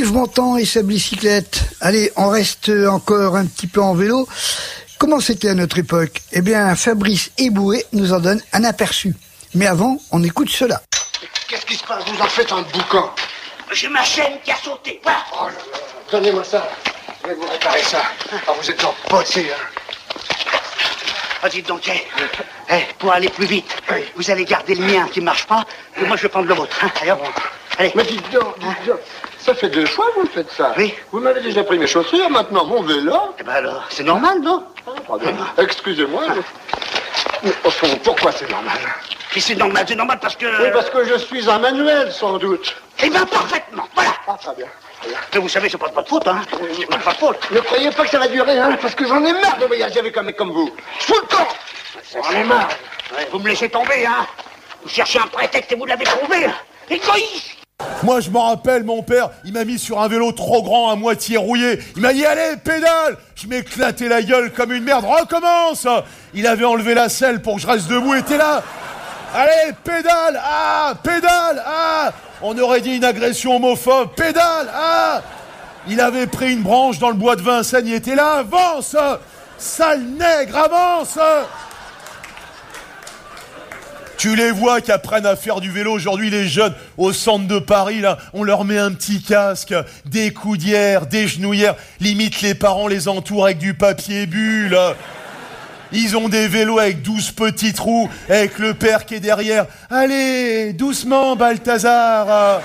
Yves Montand et sa bicyclette. Allez, on reste encore un petit peu en vélo. Comment c'était à notre époque? Eh bien, Fabrice Eboué nous en donne un aperçu. Mais avant, on écoute cela. Qu'est-ce qui se passe? Vous en faites un boucan. J'ai ma chaîne qui a sauté, voilà. Oh là là. Donnez-moi ça. Je vais vous réparer ça. Ah, vous êtes empoté, hein. Ah, dites donc, pour aller plus vite, vous allez garder le mien qui marche pas, et moi je vais prendre le vôtre. Hein. Allez, hop. Allez. Mais dites donc. Ça fait 2 fois que vous faites ça. Oui. Vous m'avez déjà pris mes chaussures, maintenant mon vélo. Eh ben alors, c'est normal, non? Excusez-moi. Mais au fond, pourquoi c'est normal? Et c'est normal parce que... Oui, parce que je suis un manuel, sans doute. Eh ben, parfaitement, voilà. Ah, très bien. Mais vous savez, c'est pas de votre faute, hein. C'est pas de votre faute. Ne croyez pas que ça va durer, hein, parce que j'en ai marre de voyager avec un mec comme vous. Je fous le camp. J'en ai marre. Ouais, vous me laissez tomber, hein. Vous cherchez un prétexte et vous l'avez trouvé. Égoïste. Moi, je m'en rappelle, mon père, il m'a mis sur un vélo trop grand, à moitié rouillé. Il m'a dit, allez, pédale! Je m'éclatais la gueule comme une merde. Recommence! Il avait enlevé la selle pour que je reste debout et t'es là. Allez, pédale! Ah! Pédale! Ah! On aurait dit une agression homophobe. Pédale! Ah! Il avait pris une branche dans le bois de Vincennes, il était là. Avance! Sale nègre, avance! Tu les vois qui apprennent à faire du vélo aujourd'hui, les jeunes, au centre de Paris, là, on leur met un petit casque, des coudières, des genouillères, limite les parents les entourent avec du papier bulle. Ils ont des vélos avec 12 petits trous, avec le père qui est derrière. Allez, doucement, Balthazar.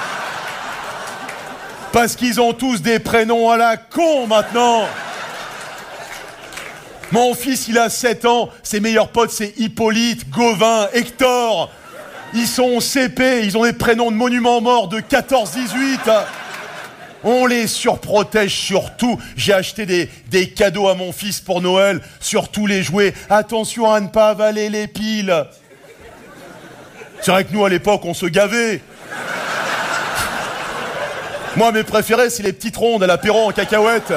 Parce qu'ils ont tous des prénoms à la con maintenant. Mon fils, il a 7 ans, ses meilleurs potes, c'est Hippolyte, Gauvin, Hector. Ils sont au CP, ils ont des prénoms de monuments morts de 14-18. On les surprotège surtout. J'ai acheté des cadeaux à mon fils pour Noël, surtout les jouets. Attention à ne pas avaler les piles. C'est vrai que nous, à l'époque, on se gavait. Moi, mes préférés, c'est les petites rondes à l'apéro en cacahuètes.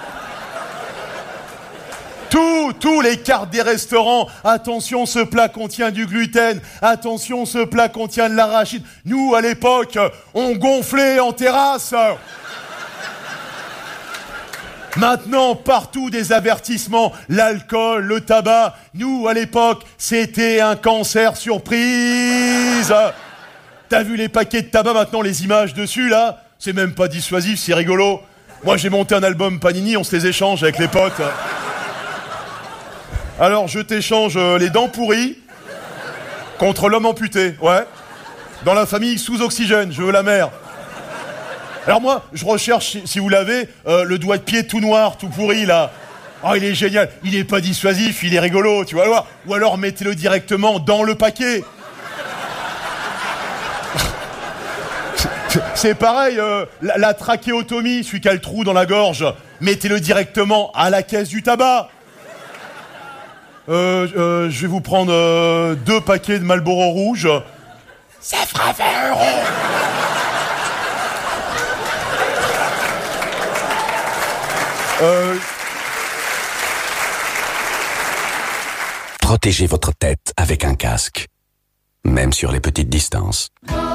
Tous les cartes des restaurants. Attention, ce plat contient du gluten. Attention, ce plat contient de l'arachide. Nous, à l'époque, on gonflait en terrasse. Maintenant, partout des avertissements. L'alcool, le tabac. Nous, à l'époque, c'était un cancer surprise. T'as vu les paquets de tabac, maintenant, les images dessus, là? C'est même pas dissuasif, c'est rigolo. Moi, j'ai monté un album Panini, on se les échange avec les potes. Alors, je t'échange les dents pourries contre l'homme amputé, ouais. Dans la famille sous oxygène, je veux la mère. Alors moi, je recherche, si vous l'avez, le doigt de pied tout noir, tout pourri, là. Oh, il est génial. Il est pas dissuasif, il est rigolo, tu vas voir. Ou alors, mettez-le directement dans le paquet. C'est pareil, la trachéotomie, celui qui a le trou dans la gorge. Mettez-le directement à la caisse du tabac. Je vais vous prendre 2 paquets de Marlboro rouge. Ça fera 20 €. Protégez votre tête avec un casque, même sur les petites distances.